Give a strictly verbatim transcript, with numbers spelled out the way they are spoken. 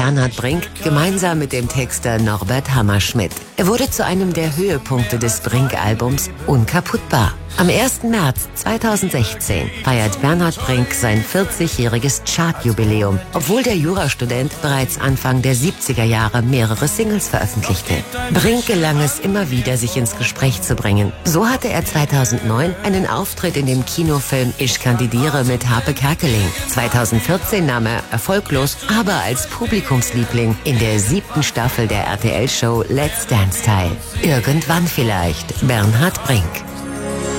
Bernhard Brink gemeinsam mit dem Texter Norbert Hammerschmidt. Er wurde zu einem der Höhepunkte des Brink-Albums Unkaputtbar. Am ersten März zweitausendsechzehn feiert Bernhard Brink sein vierzigjähriges Chartjubiläum, obwohl der Jurastudent bereits Anfang der siebziger Jahre mehrere Singles veröffentlichte. Brink gelang es immer wieder, sich ins Gespräch zu bringen. So hatte er zweitausendneun einen Auftritt in dem Kinofilm Ich kandidiere mit Harpe Kerkeling. zweitausendvierzehn nahm er erfolglos, aber als Publikumsliebling in der siebten Staffel der R T L-Show Let's Dance teil. Irgendwann vielleicht Bernhard Brink.